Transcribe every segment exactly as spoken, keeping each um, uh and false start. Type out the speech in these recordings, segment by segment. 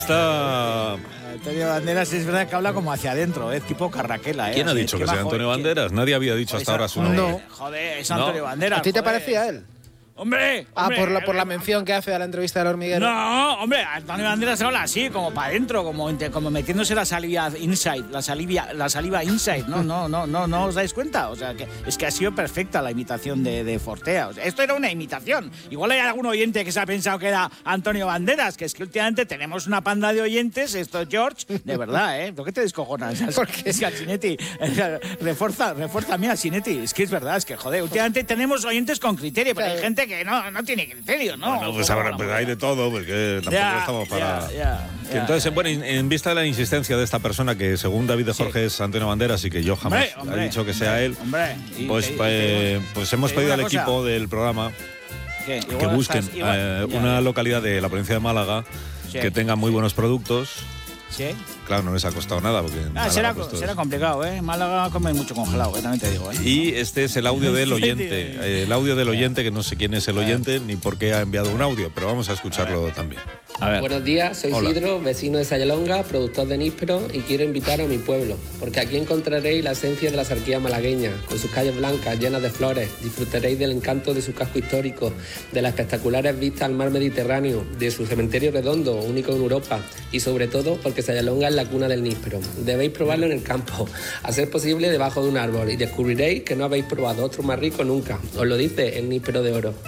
Está... Antonio Banderas es verdad que habla como hacia adentro, es tipo Carraquela. ¿eh? ¿Quién ha Así, dicho es que sea bajo, Antonio Banderas? Nadie había dicho hasta ahora su joder, nombre. No. Joder, es Antonio No. Banderas. ¿A ti te joder. parecía él? ¡Hombre! Ah, hombre, por la, por la hombre, mención que hace a la entrevista del hormiguero. No, hombre, Antonio Banderas habla así, como para adentro, como, como metiéndose la saliva inside, la saliva, la saliva inside. No, no, no, no, no os dais cuenta. O sea, que es que ha sido perfecta la imitación de, de Fortea. O sea, esto era una imitación. Igual hay algún oyente que se ha pensado que era Antonio Banderas, que es que últimamente tenemos una panda de oyentes, esto es George, de verdad, ¿eh? ¿Por qué te descojonas? Porque es que al Sinetti, refuerza, refuerza a mí al Sinetti. Es que es verdad, es que joder, últimamente tenemos oyentes con criterio, pero hay gente que no, no tiene criterio, ¿no? Bueno, pues ahora pues hay de todo, porque tampoco Ya, estamos para... ya, ya, Y ya, entonces, ya. bueno, en, en vista de la insistencia de esta persona, que según David de Jorge Sí. es Antonio Banderas y que yo jamás Hombre, hombre, he dicho que sea hombre, él, hombre, y- pues, y- y- eh, pues hemos te pedido digo al una equipo cosa. del programa ¿Qué? que Igual busquen estás- igual- eh, ya, una ya. localidad de la provincia de Málaga Sí. que tenga muy buenos productos. ¿Sí? Claro, no les ha costado nada. Porque en Ah, Málaga, será, pues, todo será es- complicado, ¿eh? Málaga come mucho congelado, ¿eh? También te digo, ¿eh? Y este es el audio del Sí, oyente. tío. eh, El audio del oyente, que no sé quién es el oyente ni por qué ha enviado un audio, pero vamos a escucharlo también. A ver. Buenos días, soy Hola. Isidro, vecino de Sayalonga, productor de níspero y quiero invitaros a mi pueblo, porque aquí encontraréis la esencia de la sarquía malagueña, con sus calles blancas llenas de flores, disfrutaréis del encanto de su casco histórico, de las espectaculares vistas al mar Mediterráneo, de su cementerio redondo, único en Europa, y sobre todo porque Sayalonga es la cuna del níspero. Debéis probarlo en el campo, a ser posible debajo de un árbol, y descubriréis que no habéis probado otro más rico nunca. Os lo dice el níspero de oro.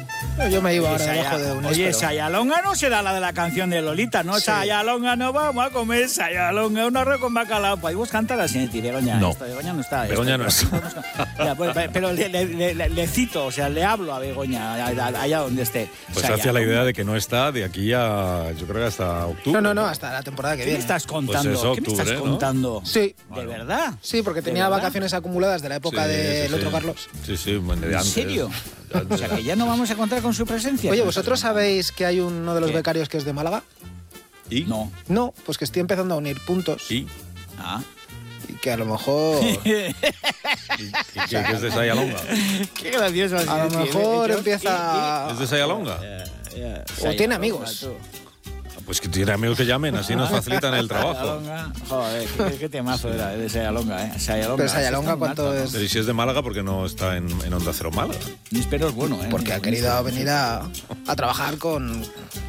Yo me iba Oye, ahora debajo de un Saya- Oye, níspero. Sayalonga no será la de la canción de Lolita, ¿no? Sí. Sayalonga no vamos a comer, Sayalonga un arroz con bacalao. Podemos cantar así, Neti, Begoña. No. Esto, Begoña no está. Begoña esto, no esto, Ya, pues, pero le, le- le- le- le cito, o sea, le hablo a Begoña, allá, allá donde esté. Pues Sayalonga. hacia la idea de que no está de aquí a, yo creo que hasta octubre. No, no, no, hasta la temporada que ¿Qué me viene. estás contando? Pues es ¿Qué me estás octubre, ¿no? contando? Sí. ¿De verdad? Sí, porque ¿De tenía verdad? vacaciones acumuladas de la época Sí, del sí, otro sí. Carlos. Sí, sí, bueno, de ¿En antes. serio? De antes. O sea, que ya no vamos a contar con su presencia. Oye, ¿vosotros sabéis que hay uno de los ¿Qué? becarios que es de Málaga? ¿Y? No. No, pues que estoy empezando a unir puntos. ¿Y? Ah. Y que a lo mejor... ¿Y, y qué, qué es de Sayalonga? Qué gracioso. A lo mejor empieza... ¿Es de Sayalonga? O tiene amigos. Pues que tiene amigos que llamen, así nos facilitan el trabajo. Sayalonga. Joder, qué, qué temazo era de Sayalonga, ¿eh? Sayalonga. Pero Sayalonga, Está muy ¿cuánto alto, es? Pero ¿y si es de Málaga, porque no está en, en Onda Cero Málaga? ¿no? Espero es bueno, ¿eh? Porque ha querido venir a, a trabajar con,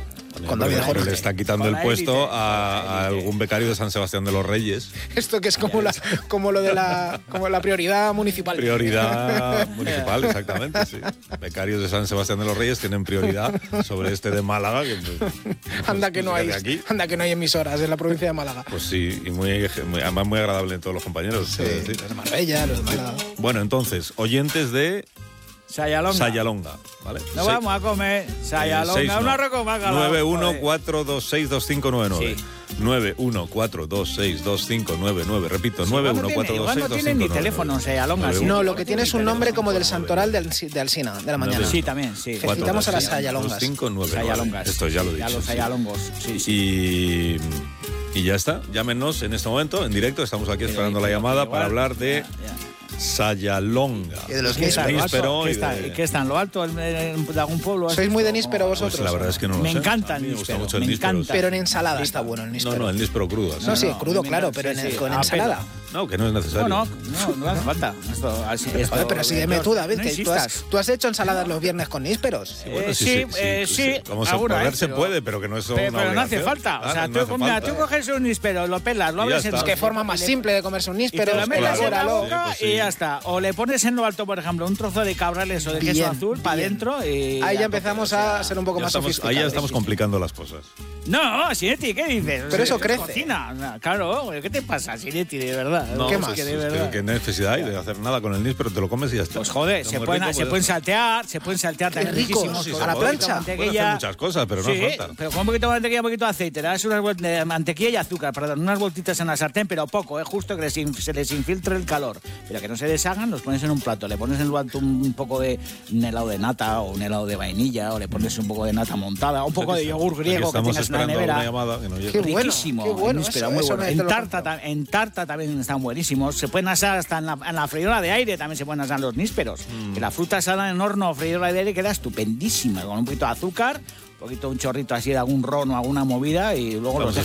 con David Pero Jorge. le está quitando Con el la puesto élite, a, con la a élite. algún becario de San Sebastián de los Reyes. Esto que es como, la, como lo de la, como la prioridad municipal. Prioridad municipal, exactamente, sí. Becarios de San Sebastián de los Reyes tienen prioridad sobre este de Málaga. Que, pues, Anda que no hay, de aquí. anda que no hay emisoras en la provincia de Málaga. Pues sí, y muy, muy- además muy agradable en todos los compañeros. Sí, quiero decir. los de Marbella, los de Málaga. Bueno, entonces, oyentes de Sayalonga. Sayalonga, ¿vale? No Se- vamos a comer Sayalonga. Eh, seis, un no. arroz con bacalao. nueve uno joder. cuatro dos seis dos cinco nueve nueve. Sí. nueve uno cuatro dos seis dos cinco nueve nueve. Repito, nueve uno cuatro dos Igual seis no dos tiene cinco ni nueve teléfono nueve. Sayalonga. sí. No, lo que tiene es un nombre como del santoral de, Alsi- de Alsina, de la mañana. Sí, también, sí. Felicitamos a las Sayalongas. dos cinco nueve nueve. Sayalongas. Esto ya lo he dicho. Ya los sí. Sayalongos. Sí, sí. Y, y ya está. Llámenos en este momento, en directo. Estamos aquí esperando la Pero llamada igual, para hablar de ya, ya. Sayalonga. Y de los ¿Qué está, en lo alto? níspero ¿Qué y está, de- ¿Qué está en lo alto en- en- de algún pueblo? ¿Sois muy de níspero ¿Cómo? vosotros? Pues la verdad es que no lo Me sé. encanta A mí el me gusta níspero, mucho el me níspero. encanta. Pero en ensalada está bueno el No, níspero. no, el níspero crudo. así. No, sí, No, crudo, no, claro, sí, pero en, sí, con a ensalada. No, que no es necesario. No, no, no, no hace falta. Esto, así, esto- Joder, pero sígueme tú, David, no que tú has, insistas. tú has hecho ensaladas los viernes con nísperos. Bueno, Eh, sí, eh, sí, Vamos a alguna, poder, eh, se pero- puede, pero que no es Pero, una pero no hace obligación. falta. O Ah, sea, no tú, hace mira, falta. tú coges un níspero, lo pelas, lo Y ya abres en está. Es que forma más y le- simple de comerse un Y te níspero. lo metes en la Elabóralo. boca Sí, pues sí. y ya está. O le pones en lo alto, por ejemplo, un trozo de cabrales o de queso Bien, azul para bien. adentro y... Ahí ya ya empezamos tope, o sea, a ser un poco Ya más estamos- sofisticados. ahí ya estamos complicando las cosas. No, Sinetti, ¿qué dices? Pero eso Es crece. Cocina. No, claro, ¿qué te pasa, Sinetti, de verdad? No, ¿Qué pues más? es Que de que- verdad. que necesidad hay de hacer nada con el níspero, te lo comes y ya está. Pues joder, Está se muy pueden, rico, se pues pueden ya está. saltear, se pueden saltear también ricos, riquísimos. sí, con a la un poquito de plancha. Puedes mantequilla. hacer muchas cosas, pero no Sí, faltan. pero con un poquito de mantequilla, un poquito de aceite, le das unas vuelt- de mantequilla y azúcar, perdón, unas vueltitas en la sartén, pero poco, ¿eh? Justo que les in- se les infiltre el calor, pero que no se deshagan, los pones en un plato, le pones en lo alto un, un poco de un helado de nata o un helado de vainilla, o le pones un poco de nata montada, un poco de yogur Aquí griego que estamos tengas en la esperando nevera. una llamada que no llega. Qué bueno, Riquísimo, qué bueno, níspero, eso- muy eso bueno. me- te En lo tarta, compro. ta- en tarta también están buenísimos. Se pueden asar hasta en la, en la freidora de aire, también se pueden asar los nísperos. Mm. Que la fruta asada en horno o freidora de aire queda estupendísima, con un poquito de azúcar, un poquito, un chorrito así de algún ron o alguna movida y luego Vamos los a